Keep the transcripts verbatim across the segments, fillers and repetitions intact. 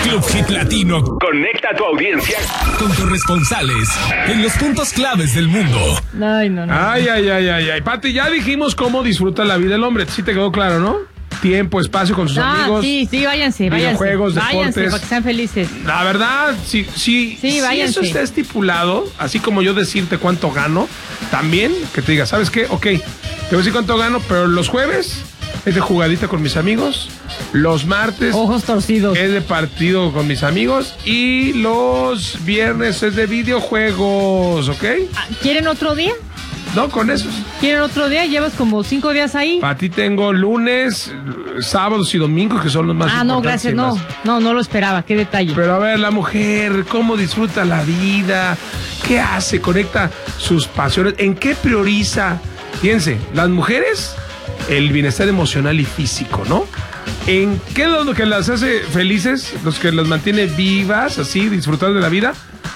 Club Hit Latino conecta a tu audiencia con corresponsales en los puntos claves del mundo. Ay, no, no. Ay, ay, ay, ay, ay. Pati, ya dijimos cómo disfruta la vida el hombre. Sí te quedó claro, ¿no? Tiempo, espacio con sus ah, amigos. Sí, sí, váyanse, váyanse. Videojuegos, váyanse, deportes. para que sean felices. La verdad, sí, sí, Sí, si váyanse. eso está estipulado, así como yo decirte cuánto gano, también que te diga, ¿sabes qué? Ok, te voy a decir cuánto gano, pero los jueves es de jugadita con mis amigos, los martes Ojos torcidos. es de partido con mis amigos y los viernes es de videojuegos, ¿ok? Ah, ¿Quieren otro día? No, con esos. ¿Quieren otro día? Llevas como cinco días ahí. Para ti tengo lunes, sábados y domingos, que son los más Ah, importantes. no, gracias, y no. más. No, no lo esperaba, qué detalle. Pero a ver, la mujer, ¿cómo disfruta la vida? ¿Qué hace? ¿Conecta sus pasiones? ¿En qué prioriza? Fíjense, las mujeres, el bienestar emocional y físico, ¿no? ¿En qué es lo que las hace felices? Los que las mantiene vivas, así, disfrutando de la vida.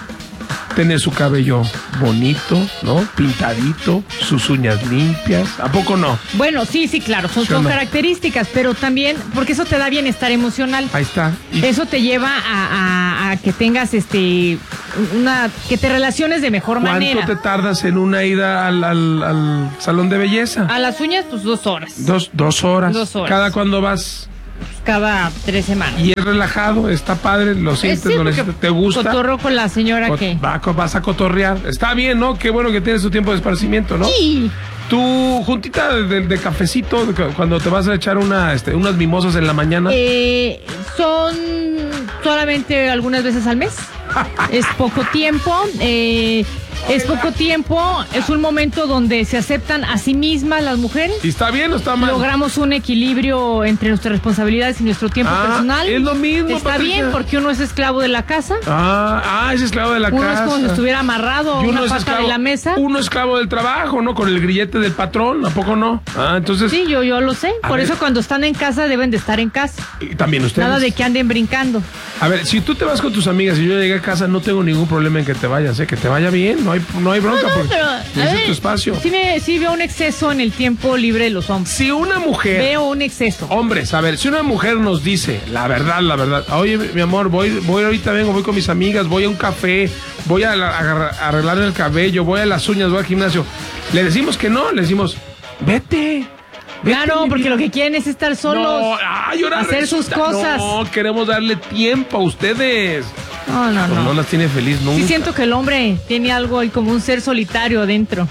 Tener su cabello bonito, ¿no? Pintadito, sus uñas limpias. ¿A poco no? Bueno, sí, sí, claro, son, ¿Sí o son no? características, pero también, porque eso te da bienestar emocional. Ahí está. Y Eso te lleva a, a- a que tengas este una que te relaciones de mejor ¿cuánto manera. te tardas en una ida al, al- al salón de belleza? A las uñas, pues dos horas. Dos, dos horas. Dos horas. ¿Cada cuando vas? Cada tres semanas. Y es relajado, está padre, lo sientes, Eh, sí, lo porque necesitas, te gusta. Cotorro con la señora Co- que. va- vas a cotorrear. Está bien, ¿no? Qué bueno que tienes tu tiempo de esparcimiento, ¿no? Sí. Tu juntita de, de cafecito, de cu- cuando te vas a echar una, este, unas mimosas en la mañana. Eh, son solamente algunas veces al mes. Es poco tiempo. eh, es poco tiempo. Es un momento donde se aceptan a sí mismas las mujeres. ¿Y está bien o está mal? Logramos un equilibrio entre nuestras responsabilidades y nuestro tiempo Ah, personal. es lo mismo, Está Patricia. bien porque uno es esclavo de la casa. Ah, ah, es esclavo de la Uno casa. es como si estuviera amarrado a Y uno una es pata esclavo, de la mesa. Uno es esclavo del trabajo, ¿no? Con el grillete del patrón, ¿a poco no? Ah, entonces. Sí, yo, yo lo sé. A Por ver. eso cuando están en casa deben de estar en casa. Y también ustedes. Nada de que anden brincando. A ver, si tú te vas con tus amigas y yo llegué a casa, no tengo ningún problema en que te vayas, ¿eh? Que te vaya bien, no hay, no hay bronca. No, no, porque pero, a ese es ver, tu espacio. Sí, me, sí veo un exceso en el tiempo libre de los hombres. Si una mujer, Veo un exceso. hombres, a ver, si una mujer nos dice la verdad, la verdad, oye, mi amor, voy, voy ahorita vengo, voy con mis amigas, voy a un café, voy a, la- a agarrar- a arreglar el cabello, voy a las uñas, voy al gimnasio, le decimos que no, le decimos, vete. vete, Claro, mi porque vida. lo que quieren es estar solos. No, ay, ahora hacer sus resulta- cosas. No, queremos darle tiempo a ustedes. No, no, Pues no. no las tiene feliz nunca. Sí siento que el hombre tiene algo ahí como un ser solitario adentro.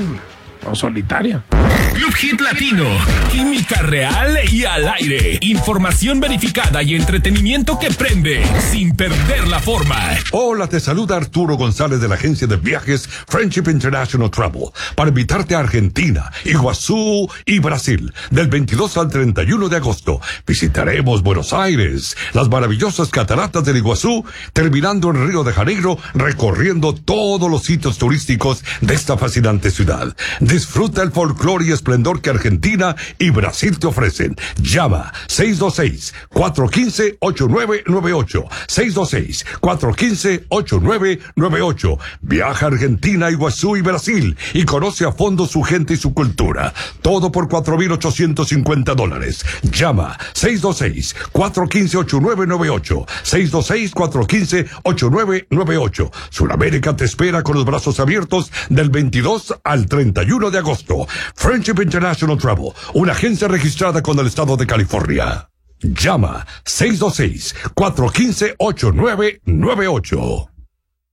O solitaria. Club Hit Latino, química real y al aire. Información verificada y entretenimiento que prende sin perder la forma. Hola, te saluda Arturo González de la agencia de viajes Friendship International Travel para invitarte a Argentina, Iguazú y Brasil del veintidós al treinta y uno de agosto. Visitaremos Buenos Aires, las maravillosas cataratas del Iguazú, terminando en Río de Janeiro, recorriendo todos los sitios turísticos de esta fascinante ciudad. Disfruta el folclore y esplendor que Argentina y Brasil te ofrecen. Llama seis dos seis, cuatro uno cinco, ocho nueve nueve ocho. seis dos seis, cuatro uno cinco, ocho nueve nueve ocho. Viaja a Argentina, Iguazú y Brasil y conoce a fondo su gente y su cultura. Todo por cuatro mil ochocientos cincuenta dólares. Llama seis dos seis, cuatro uno cinco, ocho nueve nueve ocho. seis dos seis, cuatro uno cinco, ocho nueve nueve ocho. Sudamérica te espera con los brazos abiertos del veintidós al treinta y uno de agosto. Friendship International Travel, una agencia registrada con el estado de California. Llama seis dos seis, cuatro uno cinco, ocho nueve nueve ocho.